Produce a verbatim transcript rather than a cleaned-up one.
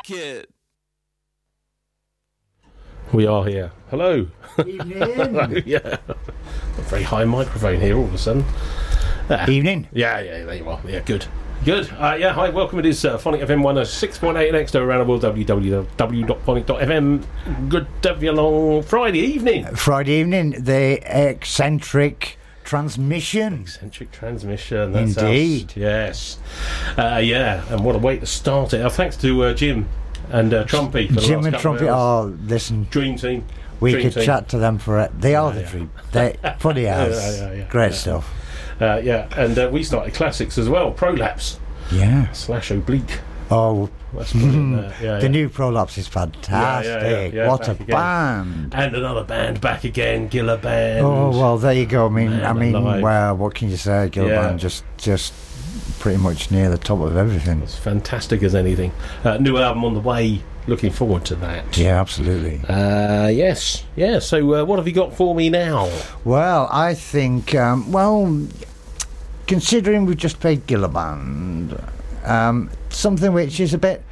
Kid. We are here. Hello. Evening. Hello, yeah. A very high microphone here all of a sudden. Ah. Evening. Yeah, yeah, there you are. Yeah, good. Good. Uh, yeah, hi, welcome. It is uh, Phonic F M one oh six point eight and Exeter around the world, w w w dot phonic dot f m. Good to have you along Friday evening. Friday evening, the eccentric transmission. Eccentric transmission. That's Indeed. Us. Yes. Uh, yeah, and what a way to start it. Uh, thanks to uh, Jim and uh, Trumpy for the Jim last and couple of Trumpy, hours. oh, listen, Dream team. we Dream could team. chat to them for it. They are Yeah, the yeah. dream. They funny as. Yeah, yeah, yeah, Great yeah. stuff. Uh, yeah, and uh, we started classics as well. Prolapse Yeah. slash Oblique. Oh, That's brilliant. Uh, yeah, the yeah. new Prolapse is fantastic. Yeah, yeah, yeah, yeah, what a back again. band. And another band back again, Gilla Band. Oh, well, there you go. I mean, Man I mean, alive. well, what can you say? Gil Yeah. Band just, just pretty much near the top of everything. It's fantastic as anything. Uh, new album on the way. Looking forward to that. Yeah, absolutely. Uh, yes. Yeah, so uh, what have you got for me now? Well, I think, um, well, considering we've just played Gilla Band, um, something which is a bit